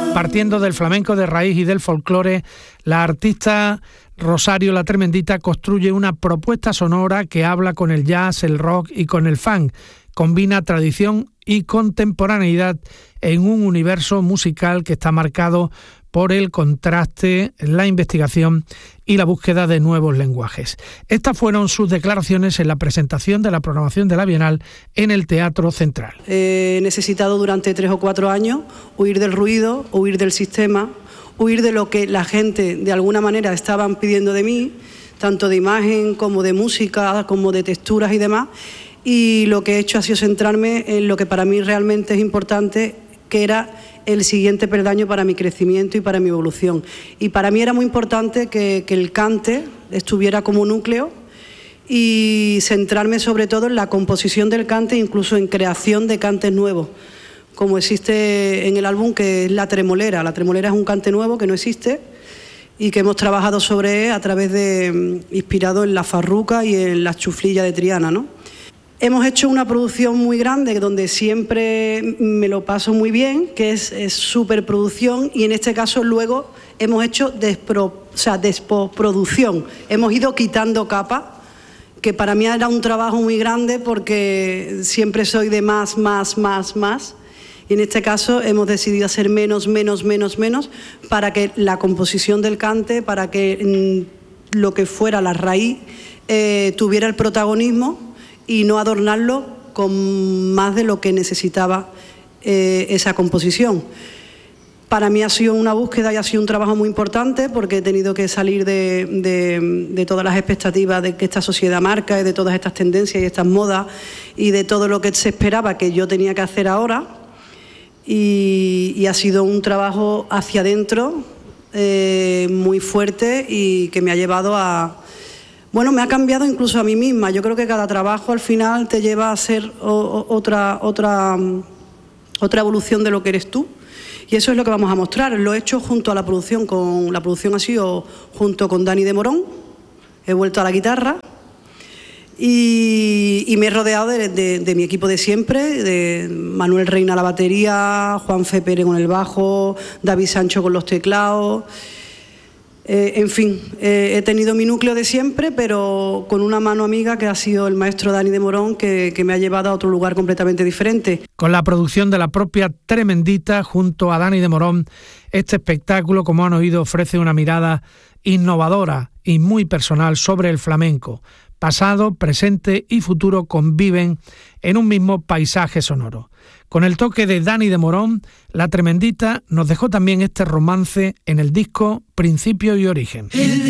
Partiendo del flamenco de raíz y del folclore, la artista Rosario La Tremendita construye una propuesta sonora que habla con el jazz, el rock y con el funk. Combina tradición y contemporaneidad en un universo musical que está marcado por el contraste, la investigación y la búsqueda de nuevos lenguajes. Estas fueron sus declaraciones en la presentación de la programación de la Bienal en el Teatro Central. He necesitado durante 3 o 4 años huir del ruido, huir del sistema, huir de lo que la gente de alguna manera estaban pidiendo de mí, tanto de imagen como de música, como de texturas y demás. Y lo que he hecho ha sido centrarme en lo que para mí realmente es importante, que era el siguiente peldaño para mi crecimiento y para mi evolución. Y para mí era muy importante que el cante estuviera como núcleo y centrarme sobre todo en la composición del cante, incluso en creación de cantes nuevos, como existe en el álbum, que es La Tremolera. La Tremolera es un cante nuevo que no existe y que hemos trabajado sobre él a través de, inspirado en la farruca y en la chuflilla de Triana, ¿no? Hemos hecho una producción muy grande donde siempre me lo paso muy bien, que es superproducción, y en este caso luego hemos hecho despoproducción. Hemos ido quitando capas, que para mí era un trabajo muy grande porque siempre soy de más, y en este caso hemos decidido hacer menos, para que la composición del cante, para que lo que fuera la raíz tuviera el protagonismo y no adornarlo con más de lo que necesitaba esa composición. Para mí ha sido una búsqueda y ha sido un trabajo muy importante, porque he tenido que salir de todas las expectativas de que esta sociedad marca y de todas estas tendencias y estas modas y de todo lo que se esperaba que yo tenía que hacer ahora, y ha sido un trabajo hacia adentro muy fuerte y que me ha llevado a... Bueno, me ha cambiado incluso a mí misma. Yo creo que cada trabajo al final te lleva a ser otra evolución de lo que eres tú. Y eso es lo que vamos a mostrar. Lo he hecho junto a la producción. La producción ha sido junto con Dani de Morón. He vuelto a la guitarra. Y me he rodeado de mi equipo de siempre, de Manuel Reina a la batería, Juan Fe Pérez con el bajo, David Sancho con los teclados... en fin, he tenido mi núcleo de siempre, pero con una mano amiga que ha sido el maestro Dani de Morón, que me ha llevado a otro lugar completamente diferente. Con la producción de la propia Tremendita junto a Dani de Morón, este espectáculo, como han oído, ofrece una mirada innovadora y muy personal sobre el flamenco. Pasado, presente y futuro conviven en un mismo paisaje sonoro. Con el toque de Dani de Morón, La Tremendita nos dejó también este romance en el disco Principio y Origen.